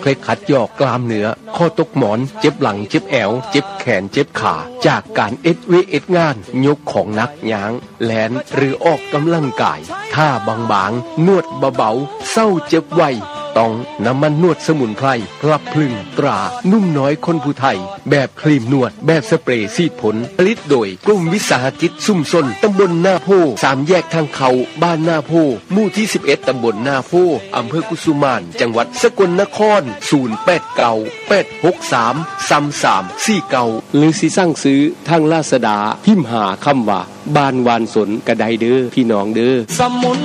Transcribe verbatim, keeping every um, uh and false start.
เคยขัดยอกกล้ามเนื้อข้อตกหมอนเจ็บหลังเจ็บแอวเจ็บแขนเจ็บขาจากการเอ็ดเวเอ็ดงานยกของหนักย้างแลนหรือออกกำลังกายท่าบางๆนวดเบาๆเศร้าเจ็บไวต้องน้ำมันนวดสมุนไพรพลับพลึงตรานุ่มน้อยคนผู้ไทยแบบครีมนวดแบบสเปรย์ซีดผลผลิตโดยกลุ่มวิสาหกิจซุ่มซนตำบลหน้าโพสามแยกทางเขาบ้านหน้าโพหมู่ที่สิบเอ็ดตำบลหน้าโพอำเภอกุสุมานจังหวัดสกลนครศูนย์ แปด เก้า แปด หก สาม สาม สาม สี่ เก้าหรือสิสั่งซื้อทางลาซาด้าพิมพ์หาคำว่าบ้านวานสนกระไดเด้อพี่น้องเด้อสมุน